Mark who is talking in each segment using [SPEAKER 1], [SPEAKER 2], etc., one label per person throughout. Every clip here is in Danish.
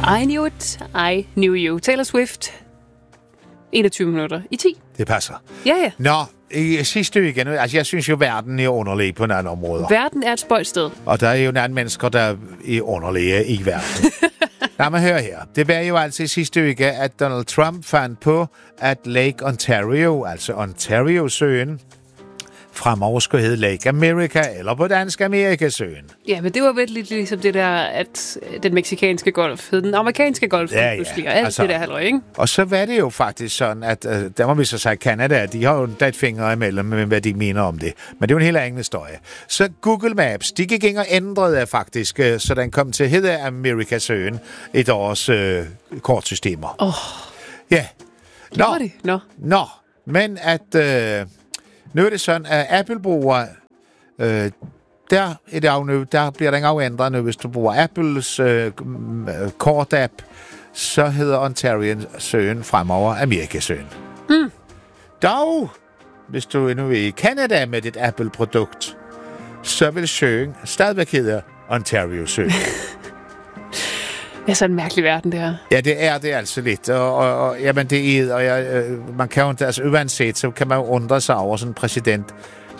[SPEAKER 1] I knew it, I knew you. Taylor Swift. 21 minutter i 10.
[SPEAKER 2] Det passer.
[SPEAKER 1] Ja.
[SPEAKER 2] Nå, i sidste uge igen, altså jeg synes jo, verden er underlig på nogle områder.
[SPEAKER 1] Verden er et spøjt sted.
[SPEAKER 2] Og der er jo nogle mennesker, der er underlige i verden. Lad mig høre her. Det var jo altså i sidste uge, at Donald Trump fandt på, at Lake Ontario, altså Ontario-søen, fremover skulle hedde Lake America, eller på dansk Amerikasøen.
[SPEAKER 1] Ja, men det var vel lidt ligesom det der, at den meksikanske golf hed den amerikanske golf.
[SPEAKER 2] Ja.
[SPEAKER 1] Pludselig, og alt altså, det der halløj, ikke?
[SPEAKER 2] Og så var det jo faktisk sådan, at der må vi så sige, Canada, de har jo et finger imellem, med hvad de mener om det. Men det er jo en helt anden historie. Så Google Maps, de gik ind og ændrede faktisk, så den kom til at hedde Amerikasøen i deres kortsystemer. Ja. Nå. Men at... Nu er det sådan, at Apple-brugere, der i dag nu, der bliver den afændret nu, hvis du bruger Apples kort-app, så hedder Ontario-søen fremover Amerikasøen. Dog, hvis du er nu i Canada med dit Apple-produkt, så vil søen stadigvæk hedde Ontario-søen.
[SPEAKER 1] Det er sådan en mærkelig verden, det her.
[SPEAKER 2] Ja, det er det altså lidt. Og jamen, det er... Og man kan jo ikke... Altså, uanset, så kan man jo undre sig over sådan en præsident.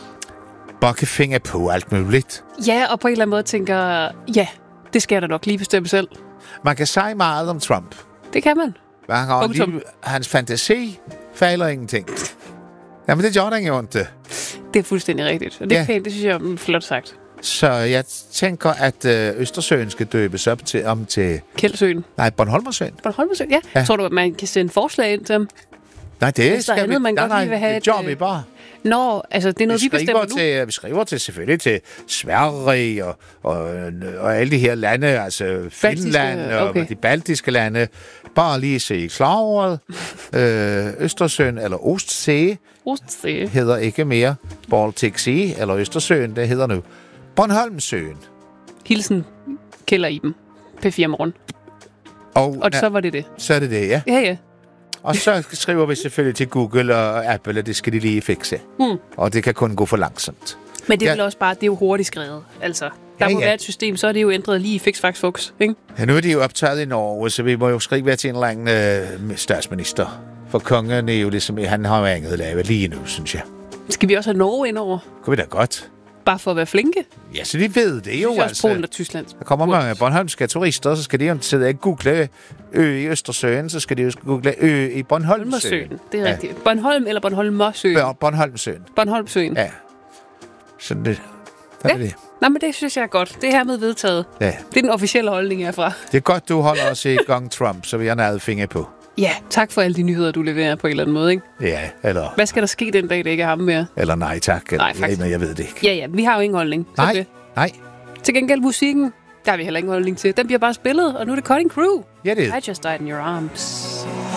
[SPEAKER 2] Bare kan finde på alt muligt.
[SPEAKER 1] Ja, og på en eller anden måde tænker... Ja, det skal jeg da nok lige bestemme selv.
[SPEAKER 2] Man kan sige meget om Trump.
[SPEAKER 1] Det kan man.
[SPEAKER 2] Hans fantasi fejler ingenting. Jamen, det gør den jo ikke.
[SPEAKER 1] Det er fuldstændig rigtigt. Og det er pænt, det synes jeg er flot sagt.
[SPEAKER 2] Så jeg tænker, at Østersøen skal døbes op til...
[SPEAKER 1] Kjeldsøen.
[SPEAKER 2] Nej, Bornholmersøen.
[SPEAKER 1] Bornholmersøen, ja. Tror du, at man kan sende forslag ind til dem?
[SPEAKER 2] Nej, det skal vi...
[SPEAKER 1] Nej,
[SPEAKER 2] det gør vi bare.
[SPEAKER 1] Nå, altså det er noget, vi bestemmer nu.
[SPEAKER 2] Vi skriver til selvfølgelig til Sverige og alle de her lande, altså Finland og de baltiske lande. Bare lige se klar over Østersøen eller Ostsee hedder ikke mere Baltic Sea eller Østersøen, det hedder nu Bornholmsøen.
[SPEAKER 1] Hilsen Kælder i dem. P4 Morgen. Og så var det det.
[SPEAKER 2] Så er det det, ja.
[SPEAKER 1] Ja.
[SPEAKER 2] Og så skriver vi selvfølgelig til Google og Apple, at det skal de lige fikse. Og det kan kun gå for langsomt.
[SPEAKER 1] Men det er vel også bare, det er jo hurtigt skrevet. Altså, der må være et system, så er det jo ændret lige fix, fax, fux, ikke?
[SPEAKER 2] Ja, nu er de jo optaget i Norge, så vi må jo skrive til en eller anden statsminister. For kongen er jo ligesom, han har jo andet lavet lige nu, synes jeg.
[SPEAKER 1] Skal vi også have Norge indover?
[SPEAKER 2] Kunne vi da godt.
[SPEAKER 1] Bare for at være flinke?
[SPEAKER 2] Ja, så de ved det jo
[SPEAKER 1] også altså. Polen og Tyskland.
[SPEAKER 2] Der kommer mange bornholmske turister, så skal de jo sidde og google ø i Østersøen, så skal de jo google ø i Bornholmsøen.
[SPEAKER 1] Det er rigtigt. Bornholm eller Bornholmersøen?
[SPEAKER 2] Bornholmsøen.
[SPEAKER 1] Bornholmsøen.
[SPEAKER 2] Ja. Sådan det.
[SPEAKER 1] Ja. Det. Nå, men det synes jeg er godt. Det er hermed vedtaget. Ja. Det er den officielle holdning herfra.
[SPEAKER 2] Det er godt, du holder os i gang, Trump, så vi har noget finger på.
[SPEAKER 1] Ja, tak for alle de nyheder, du leverer på en eller anden måde, ikke?
[SPEAKER 2] Ja, eller...
[SPEAKER 1] Hvad skal der ske den dag, det ikke er ham mere?
[SPEAKER 2] Eller nej, tak. Eller,
[SPEAKER 1] nej, faktisk.
[SPEAKER 2] Jeg ved det ikke.
[SPEAKER 1] Ja, vi har jo ingen holdning.
[SPEAKER 2] Nej.
[SPEAKER 1] Til gengæld musikken, der har vi heller ingen holdning til. Den bliver bare spillet, og nu er det Cutting Crew.
[SPEAKER 2] Ja, det er.
[SPEAKER 1] I Just Died in Your Arms.